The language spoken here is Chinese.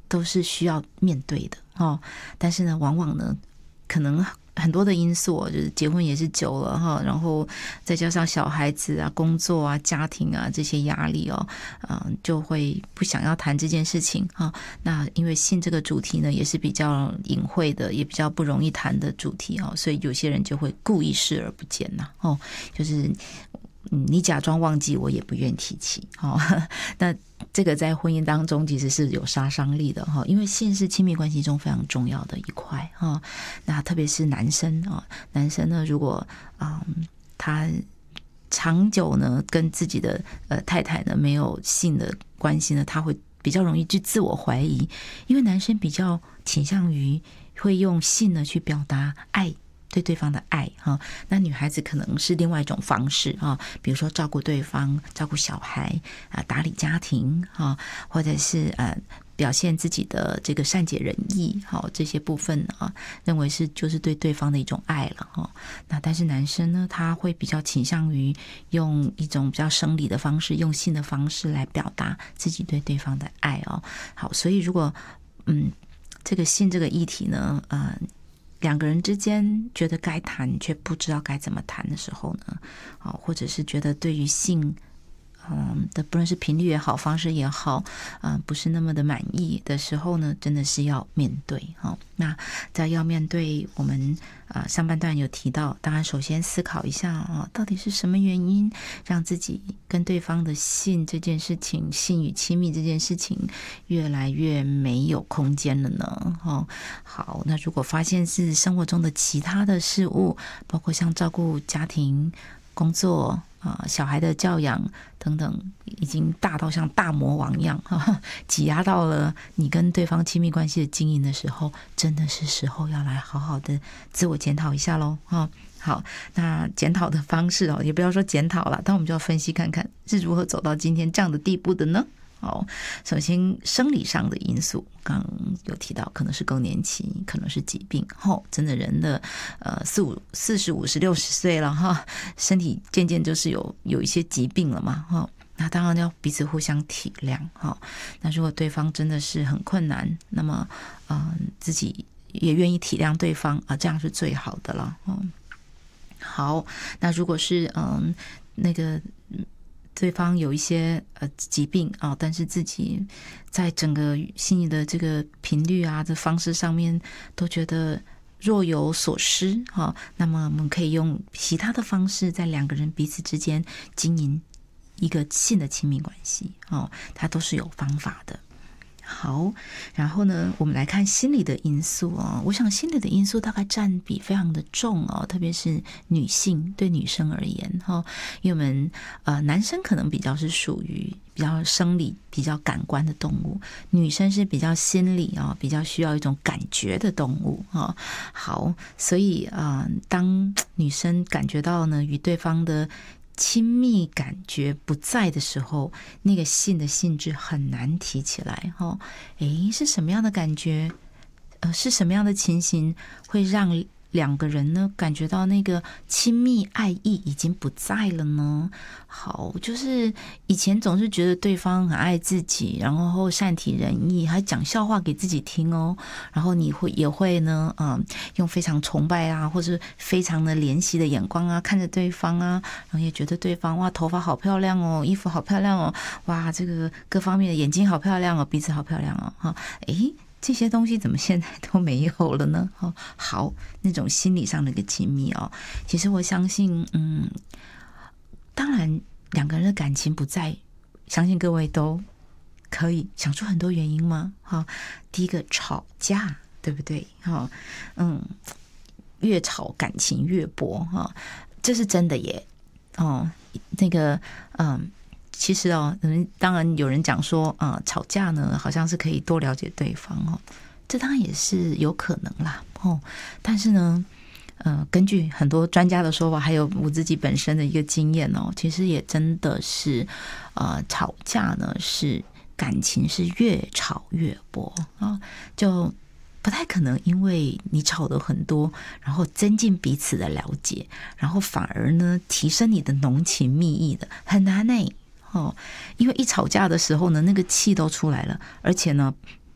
都是需要面对的但是呢，往往呢，可能很多的因素就是结婚也是久了然后再加上小孩子啊、工作啊、家庭啊这些压力就会不想要谈这件事情那因为性这个主题呢，也是比较隐晦的，也比较不容易谈的主题所以有些人就会故意视而不见就是你假装忘记，我也不愿提起那这个在婚姻当中其实是有杀伤力的因为性是亲密关系中非常重要的一块那特别是男生男生呢，如果他长久呢跟自己的太太呢没有性的关系呢，他会比较容易去自我怀疑，因为男生比较倾向于会用性呢去表达爱，对对方的爱那女孩子可能是另外一种方式比如说照顾对方、照顾小孩打理家庭或者是表现自己的这个善解人意这些部分认为是就是对对方的一种爱了那但是男生呢，他会比较倾向于用一种比较生理的方式，用性的方式来表达自己对对方的爱好，所以如果这个性这个议题呢两个人之间觉得该谈却不知道该怎么谈的时候呢或者是觉得对于性的不论是频率也好，方式也好不是那么的满意的时候呢，真的是要面对那在要面对，我们上半段有提到，当然首先思考一下到底是什么原因让自己跟对方的性这件事情，性与亲密这件事情越来越没有空间了呢好，那如果发现是生活中的其他的事物，包括像照顾家庭、工作小孩的教养等等，已经大到像大魔王一样挤压到了你跟对方亲密关系的经营的时候，真的是时候要来好好的自我检讨一下咯好，那检讨的方式也不要说检讨了，但我们就要分析看看是如何走到今天这样的地步的呢首先生理上的因素，刚刚有提到可能是更年期，可能是疾病真的人的40、50、60岁了身体渐渐就是有一些疾病了嘛那当然要彼此互相体谅那如果对方真的是很困难，那么自己也愿意体谅对方这样是最好的了好，那如果是那个对方有一些疾病但是自己在整个性的这个频率的方式上面都觉得若有所失那么我们可以用其他的方式在两个人彼此之间经营一个性的亲密关系它都是有方法的。好，然后呢，我们来看心理的因素我想心理的因素大概占比非常的重特别是女性，对女生而言因为我们男生可能比较是属于比较生理、比较感官的动物，女生是比较心理比较需要一种感觉的动物好，所以当女生感觉到呢与对方的亲密感觉不在的时候，那个性的性质很难提起来是什么样的感觉是什么样的情形会让两个人呢感觉到那个亲密爱意已经不在了呢？好，就是以前总是觉得对方很爱自己，然后善体人意，还讲笑话给自己听然后你也会呢用非常崇拜或是非常的怜惜的眼光看着对方然后也觉得对方哇头发好漂亮衣服好漂亮哇这个各方面的眼睛好漂亮鼻子好漂亮这些东西怎么现在都没有了呢好，那种心理上的一个亲密其实我相信当然两个人的感情不在，相信各位都可以想出很多原因吗第一个吵架，对不对越吵感情越薄这是真的耶那个其实当然有人讲说吵架呢好像是可以多了解对方这当然也是有可能啦但是呢根据很多专家的说法，还有我自己本身的一个经验其实也真的是吵架呢是感情是越吵越薄就不太可能因为你吵得很多，然后增进彼此的了解，然后反而呢提升你的浓情蜜意的，很难因为一吵架的时候呢，那个气都出来了，而且呢